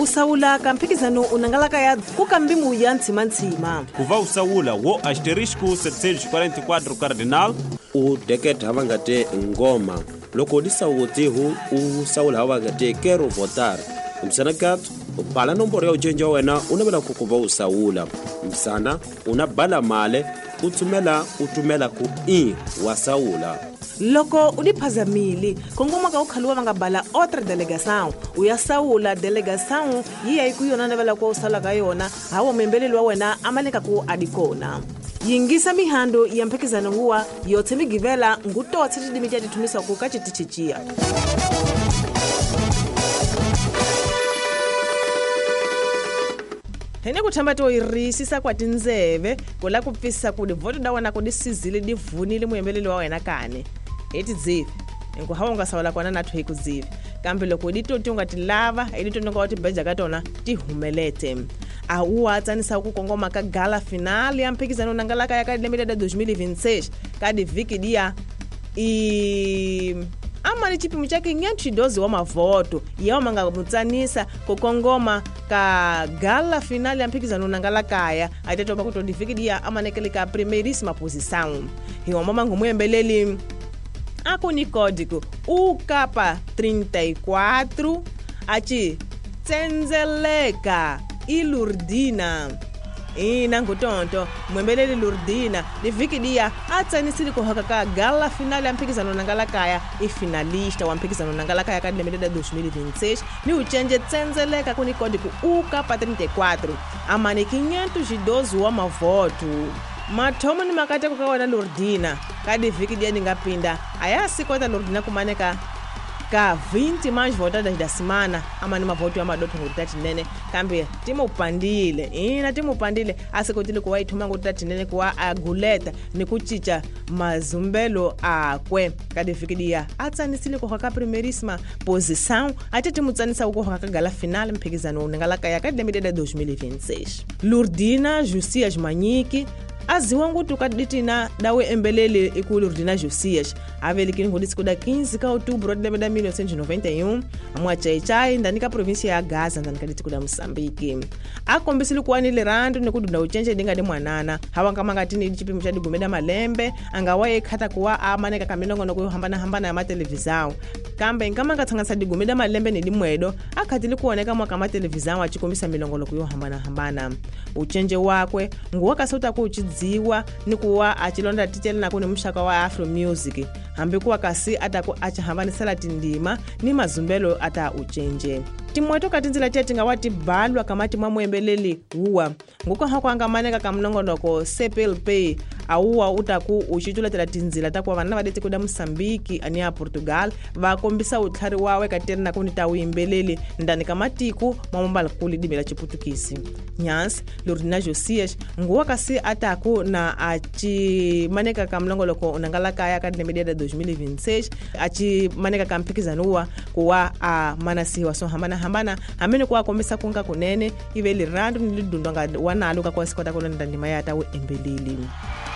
usawula ka mphikizano unangalaka ya kukambimu ya ntsima kuva usawula wo asterisco 744 cardinal udeket havangate ngoma loko disawutihu usawula havangate kero votar msanakat upala nomboro ya ujenja wena unabela kukuva usawula msana unabala male utumela ku wasawula loko udiphazamili kongoma ka ukhaluwa vangabala otra delegação uyasawula delegação yiya ikuyona navela kwa usala ka yona hawo membeleli wa wena amaleka ku adikona yingisa mihando ya mphikizano huwa yotse migivela ngutotse tidimi tyathumisa ku kachitichichiya hene kuthamba to irisisa kwa tinzeve kola kupfisa ku divoto da wana ku disizile divunile muyembeleli wa wena kane eti dzive hawa ungasawula kwana nathu hi kudzive kambe loko ditoti ungatilava editoti nga watibeja katona tihumelete awuwatsanisa kukongoma ka gala final ya mphikizano nangalaka ya kadlemedada 2026 kadi viki dia amani chipimo chake nyanchidozi wa mavoto yawo mangamutsanisa kukongoma ka gala final ya mphikizano nangalakaya atatoba kuti divikidia amanekele ka primeiríssima posição hiwo mama ngumuyembeleli akuni código ukapa 34 achi tsenzeleka ilurdina ngutonto mwembeleli lurdina divikidia atsanisili kuhoka ka gala final ya mphikizano nangalakaya ifinalista wa mphikizano nangalakaya kadlemedada 2026 ni uchenje tsenzeleka kuni código ukapa 34 amane 512 wa mavoto mathomo ni makate kukawana lurdina kadi vikidia ningapinda ayasikota lurdina kumaneka ka 20 mais votadas da semana amani mavoto ya madoto ngutati nene kambe timupandile asikotile kuwa ithuma ngutati nene kuwa aguleta nikuchicha mazumbelo akwe kadi vikidia atsanisile kuhoka ka primeiríssima posição atete mutsanisa ukuhoka ka gala final mphikizano unengalaka ya kadlemedada 2026 Lurdina Josias Manyiki aziwa nguti ukaditina dawe embelele ikulu Lurdina Josias avelikini ngudisi kuda 15 ka outubro de 1991 amwachaichai ndanika província ya Gaza ndanika diti kuda Moçambique akombisili kuwani lirandu nikudunda uchenje dinga de mwanana hawangamangatini chipimo cha digumeda malembe angawaye khata kuwa amaneka kaminongono kuyohambana ya matelevisão kambe nkamangatsangatsa digumeda malembe ni dimwedo akhatili kuoneka mwaka matelevisão achikombisa milongolo kuyohambana uchenje wakwe nguwakasauta kuchidziwa nikuwa achilonda titele nakuni mshaka wa Afro Music hambi kuwa kasi ataku achahambanisala tindima ni mazumbelo ata uchenje timweto katinzila tiyatinga wati balwa kamati mwembeleli uwa nguko hakuangamaneka kamnongonoko CPLP awuwa utaku uchichulatela tinzila takuwa vana vadete kuda Moçambique ani ya Portugal vakombisa utlhari wawe kateri nakuni tawimbeleli ndani kamatiku mwamumbala kuli dimela chiputukisi Nyansi Lurdina Josias nguwa kasi ataku na achimaneka kamlongoloko unangalakaya kadlemedada 2026 achimaneka kamphikizano kuwa manasiwa so hambana amene kuwa kombisa kunga kunene iveli randu nilidundonga wanalo kakwasikota kulonda ndima yata we embeleli